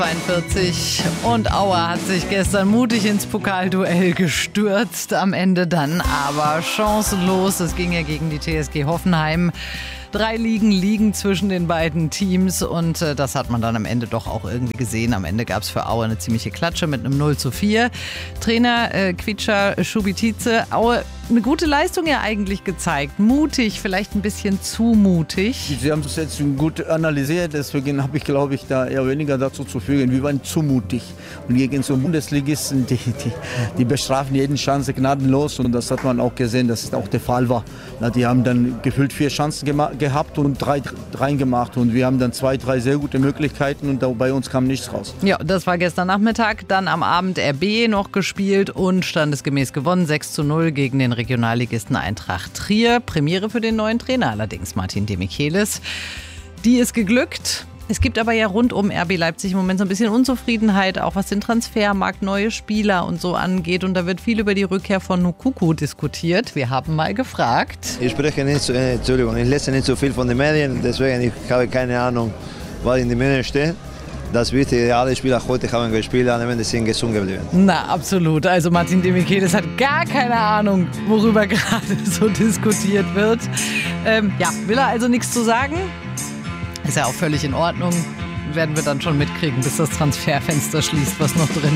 42 und Aue hat sich gestern mutig ins Pokalduell gestürzt, am Ende dann aber chancenlos. Es ging ja gegen die TSG Hoffenheim. 3 liegen zwischen den beiden Teams und das hat man dann am Ende doch auch irgendwie gesehen. Am Ende gab es für Aue eine ziemliche Klatsche mit einem 0:4. Trainer Kvicha Šubitice, Aue eine gute Leistung ja eigentlich gezeigt. Mutig, vielleicht ein bisschen zu mutig. Sie haben das jetzt gut analysiert, deswegen habe ich, glaube ich, da eher weniger dazu zu fügen. Wir waren zu mutig. Und gegen so Bundesligisten, die bestrafen jeden Chance gnadenlos und das hat man auch gesehen, dass es auch der Fall war. Die haben dann gefühlt 4 Chancen gehabt und 3 reingemacht und wir haben dann 2, 3 sehr gute Möglichkeiten und bei uns kam nichts raus. Ja, das war gestern Nachmittag, dann am Abend RB noch gespielt und standesgemäß gewonnen, 6:0 gegen den Regionalligisten Eintracht Trier. Premiere für den neuen Trainer allerdings, Martin de Michelis. Die ist geglückt. Es gibt aber ja rund um RB Leipzig im Moment so ein bisschen Unzufriedenheit, auch was den Transfermarkt, neue Spieler und so angeht. Und da wird viel über die Rückkehr von Nkunku diskutiert. Wir haben mal gefragt. Ich spreche nicht, ich lese nicht so viel von den Medien, deswegen ich habe keine Ahnung, was in den Medien steht. Das Wichtige, alle Spieler heute haben gespielt, am Ende sind gesund geblieben. Na, absolut. Also Martin de Michelis hat gar keine Ahnung, worüber gerade so diskutiert wird. Will er also nichts zu sagen? Ist ja auch völlig in Ordnung. Werden wir dann schon mitkriegen, bis das Transferfenster schließt, was noch drin